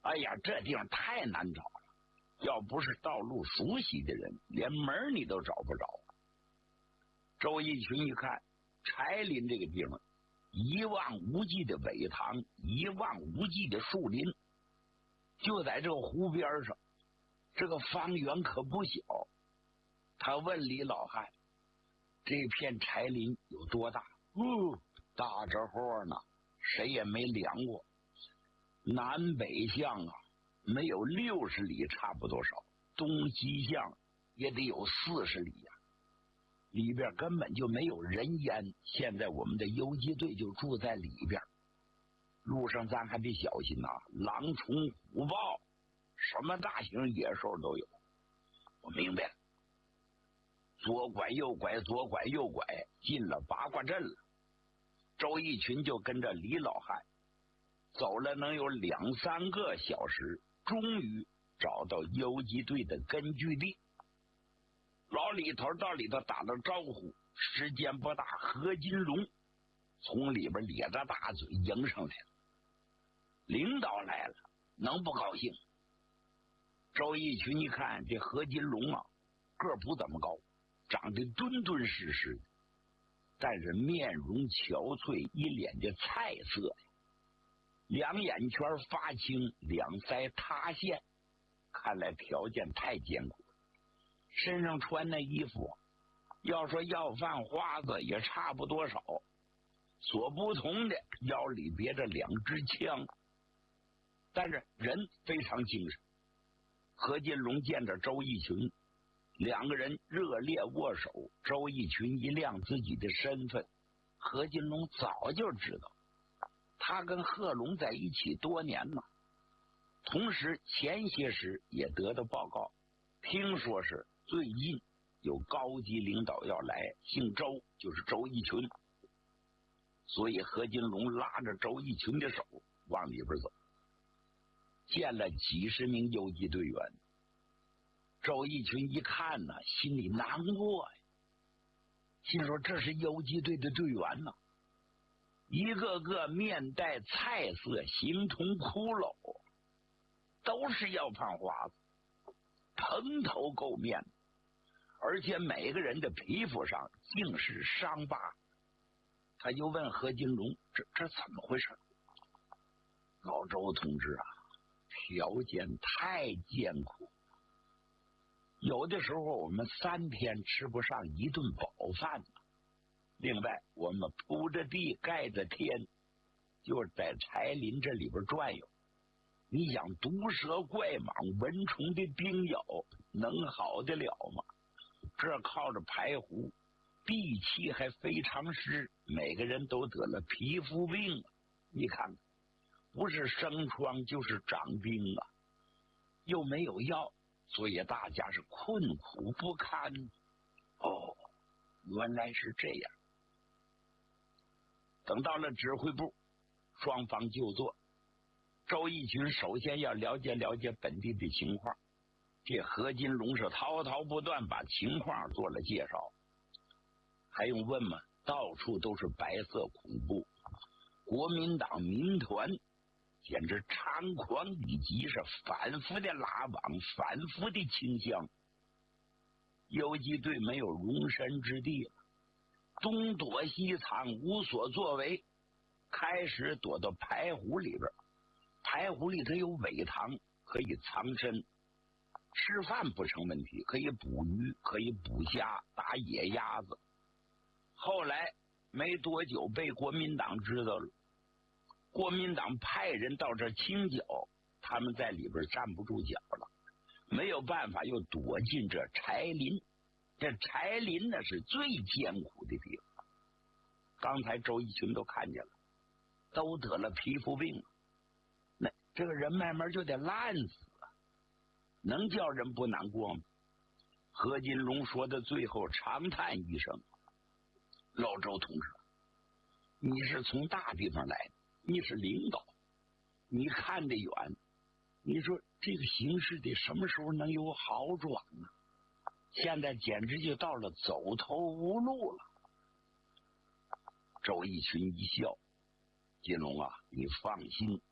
哎呀，这地方太难找了，要不是道路熟悉的人，连门你都找不着。周逸群一看柴林这个地方，一望无际的苇塘，一望无际的树林，就在这个湖边上，这个方圆可不小。他问李老汉，这片柴林有多大？大着货呢，谁也没量过，南北向啊没有60里差不多少，东西向也得有40里呀，里边根本就没有人烟。现在我们的游击队就住在里边，路上咱还得小心呐，狼虫虎豹什么大型野兽都有。我明白了，左拐右拐，左拐右拐，进了八卦阵了。周逸群就跟着李老汉走了能有2、3个小时，终于找到游击队的根据地。老李头到里头打了招呼，时间不大，何金龙从里边咧着大嘴迎上来了。领导来了，能不高兴？周逸群一看这何金龙啊，个儿不怎么高，长得敦敦实实的，但是面容憔悴，一脸的菜色，两眼圈发青，两腮塌陷，看来条件太艰苦。身上穿的衣服要说要饭花子也差不多少，所不同的腰里别着2支枪，但是人非常精神。何金龙见着周逸群，2个人热烈握手。周逸群一亮自己的身份，何金龙早就知道，他跟贺龙在一起多年了，同时前些时也得到报告，听说是最近有高级领导要来，姓周，就是周逸群。所以何金龙拉着周逸群的手往里边走，见了几十名游击队员。周逸群一看呢，心里难过呀，心说这是游击队的队员呢，一个个面带菜色，形同骷髅，都是要饭花子，蓬头垢面，而且每个人的皮肤上尽是伤疤。他就问何金龙，这怎么回事？老周同志啊，条件太艰苦，有的时候我们3天吃不上一顿饱饭呢。另外我们铺着地盖着天，就在柴林这里边转悠，你想毒蛇怪蟒蚊虫的叮咬能好得了吗？这靠着排湖，地气还非常湿，每个人都得了皮肤病。你看看，不是生疮就是长病啊，又没有药，所以大家是困苦不堪。哦，原来是这样。等到了指挥部，双方就坐。周逸群首先要了解了解本地的情况，这何金龙是滔滔不断把情况做了介绍。还用问吗？到处都是白色恐怖，国民党民团简直猖狂以及是反复的拉网，反复的倾向。游击队没有容身之地了，东躲西藏，无所作为，开始躲到排湖里边。排湖里头有苇塘，可以藏身，吃饭不成问题，可以捕鱼，可以捕虾，打野鸭子。后来没多久被国民党知道了，国民党派人到这清剿，他们在里边站不住脚了，没有办法又躲进这柴林。这柴林呢是最艰苦的地方，刚才周逸群都看见了，都得了皮肤病，那这个人慢慢就得烂死啊，能叫人不难过吗？何金龙说的最后长叹一声，老周同志，你是从大地方来的，你是领导，你看得远，你说这个形势得什么时候能有好转呢？现在简直就到了走投无路了。周逸群一笑，金龙啊，你放心，